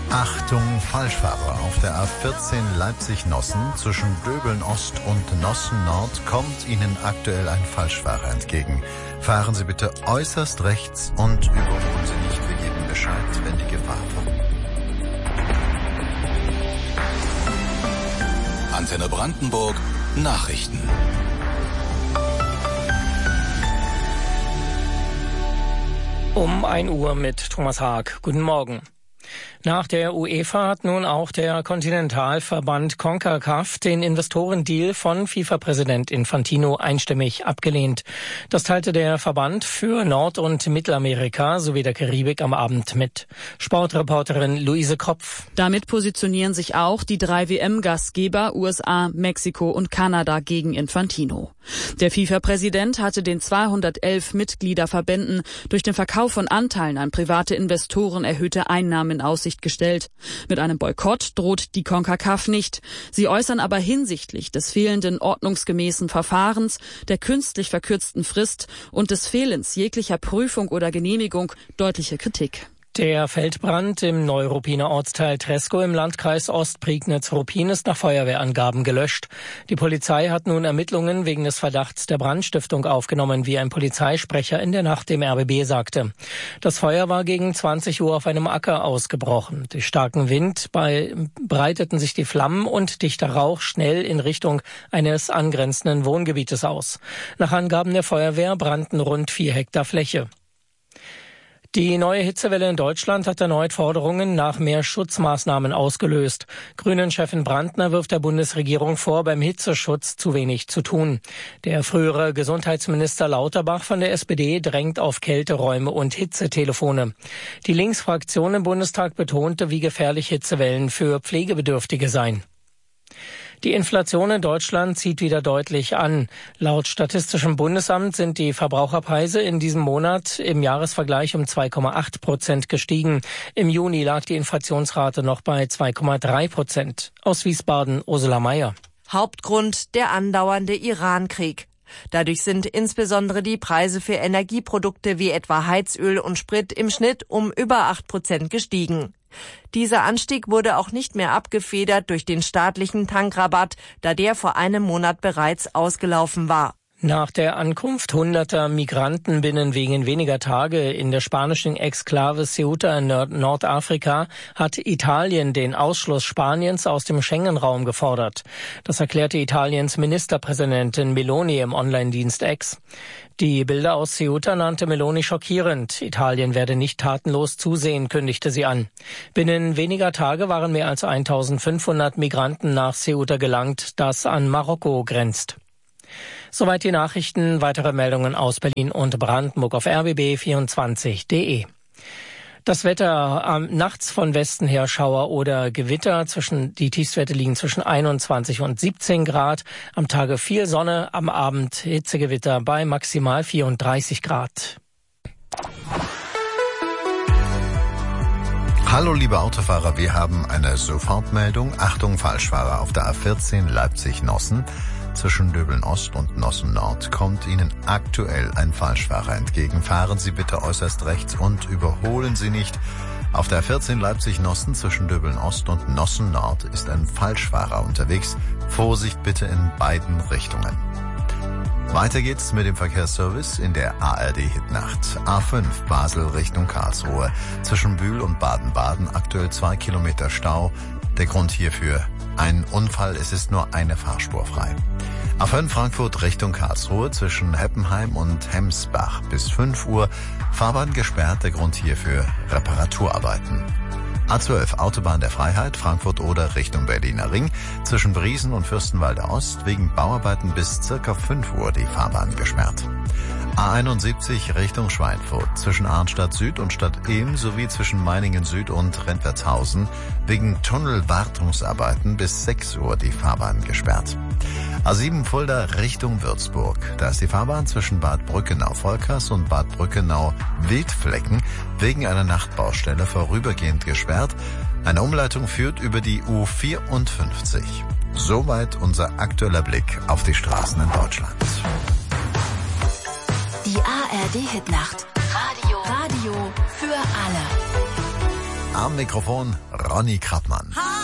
Achtung, Falschfahrer. Auf der A14 Leipzig-Nossen zwischen Döbeln Ost und Nossen Nord kommt Ihnen aktuell ein Falschfahrer entgegen. Fahren Sie bitte äußerst rechts und überholen Sie nicht. Wir geben Bescheid, wenn die Gefahr vorliegt. Antenne Brandenburg Nachrichten. Um 1 Uhr mit Thomas Haag. Guten Morgen. Nach der UEFA hat nun auch der Kontinentalverband CONCACAF den Investorendeal von FIFA-Präsident Infantino einstimmig abgelehnt. Das teilte der Verband für Nord- und Mittelamerika sowie der Karibik am Abend mit. Sportreporterin Luise Kropf. Damit positionieren sich auch die 3 WM-Gastgeber USA, Mexiko und Kanada gegen Infantino. Der FIFA-Präsident hatte den 211 Mitgliederverbänden durch den Verkauf von Anteilen an private Investoren erhöhte Einnahmen in Aussicht gestellt. Mit einem Boykott droht die CONCACAF nicht. Sie äußern aber hinsichtlich des fehlenden ordnungsgemäßen Verfahrens, der künstlich verkürzten Frist und des Fehlens jeglicher Prüfung oder Genehmigung deutliche Kritik. Der Feldbrand im Neuruppiner Ortsteil Treskow im Landkreis Ostprignitz-Ruppin ist nach Feuerwehrangaben gelöscht. Die Polizei hat nun Ermittlungen wegen des Verdachts der Brandstiftung aufgenommen, wie ein Polizeisprecher in der Nacht dem RBB sagte. Das Feuer war gegen 20 Uhr auf einem Acker ausgebrochen. Durch starken Wind breiteten sich die Flammen und dichter Rauch schnell in Richtung eines angrenzenden Wohngebietes aus. Nach Angaben der Feuerwehr brannten rund 4 Hektar Fläche. Die neue Hitzewelle in Deutschland hat erneut Forderungen nach mehr Schutzmaßnahmen ausgelöst. Grünen-Chefin Brandner wirft der Bundesregierung vor, beim Hitzeschutz zu wenig zu tun. Der frühere Gesundheitsminister Lauterbach von der SPD drängt auf Kälteräume und Hitzetelefone. Die Linksfraktion im Bundestag betonte, wie gefährlich Hitzewellen für Pflegebedürftige seien. Die Inflation in Deutschland zieht wieder deutlich an. Laut Statistischem Bundesamt sind die Verbraucherpreise in diesem Monat im Jahresvergleich um 2,8% gestiegen. Im Juni lag die Inflationsrate noch bei 2,3%. Aus Wiesbaden, Ursula Mayer. Hauptgrund der andauernde Iran-Krieg. Dadurch sind insbesondere die Preise für Energieprodukte wie etwa Heizöl und Sprit im Schnitt um über 8% gestiegen. Dieser Anstieg wurde auch nicht mehr abgefedert durch den staatlichen Tankrabatt, da der vor einem Monat bereits ausgelaufen war. Nach der Ankunft hunderter Migranten binnen weniger Tage in der spanischen Exklave Ceuta in Nordafrika hat Italien den Ausschluss Spaniens aus dem Schengen-Raum gefordert. Das erklärte Italiens Ministerpräsidentin Meloni im Online-Dienst X. Die Bilder aus Ceuta nannte Meloni schockierend. Italien werde nicht tatenlos zusehen, kündigte sie an. Binnen weniger Tage waren mehr als 1500 Migranten nach Ceuta gelangt, das an Marokko grenzt. Soweit die Nachrichten. Weitere Meldungen aus Berlin und Brandenburg auf rbb24.de. Das Wetter nachts von Westen her Schauer oder Gewitter. Die Tiefstwerte liegen zwischen 21 und 17 Grad. Am Tage viel Sonne, am Abend Hitzegewitter bei maximal 34 Grad. Hallo liebe Autofahrer, wir haben eine Sofortmeldung. Achtung, Falschfahrer auf der A14 Leipzig-Nossen. Zwischen Döbeln Ost und Nossen Nord kommt Ihnen aktuell ein Falschfahrer entgegen. Fahren Sie bitte äußerst rechts und überholen Sie nicht. Auf der 14 Leipzig-Nossen zwischen Döbeln Ost und Nossen Nord ist ein Falschfahrer unterwegs. Vorsicht bitte in beiden Richtungen. Weiter geht's mit dem Verkehrsservice in der ARD-Hitnacht. A5 Basel Richtung Karlsruhe. Zwischen Bühl und Baden-Baden aktuell 2 Kilometer Stau. Der Grund hierfür ein Unfall, es ist nur eine Fahrspur frei. A5 Frankfurt Richtung Karlsruhe zwischen Heppenheim und Hemsbach bis 5 Uhr. Fahrbahn gesperrt, der Grund hierfür Reparaturarbeiten. A12 Autobahn der Freiheit Frankfurt-Oder Richtung Berliner Ring. Zwischen Briesen und Fürstenwalder Ost wegen Bauarbeiten bis circa 5 Uhr die Fahrbahn gesperrt. A71 Richtung Schweinfurt zwischen Arnstadt Süd und Stadt Ilm sowie zwischen Meiningen Süd und Rentwertshausen wegen Tunnelwartungsarbeiten bis 6 Uhr die Fahrbahn gesperrt. A7 Fulda Richtung Würzburg. Da ist die Fahrbahn zwischen Bad Brückenau-Volkers und Bad Brückenau-Wildflecken wegen einer Nachtbaustelle vorübergehend gesperrt. Eine Umleitung führt über die U54. Soweit unser aktueller Blick auf die Straßen in Deutschland. Die ARD-Hitnacht. Radio für alle. Am Mikrofon Ronny Krappmann.